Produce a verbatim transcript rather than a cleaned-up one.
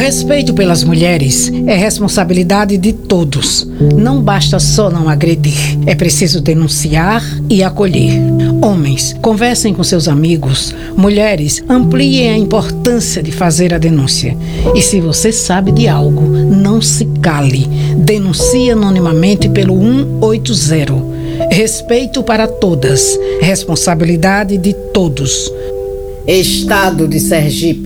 respeito pelas mulheres é responsabilidade de todos. Não basta só não agredir, é preciso denunciar e acolher. Homens, conversem com seus amigos. Mulheres, ampliem a importância de fazer a denúncia. E se você sabe de algo, não se cale. Denuncie anonimamente pelo um oito zero. Respeito para todas. Responsabilidade de todos. Estado de Sergipe.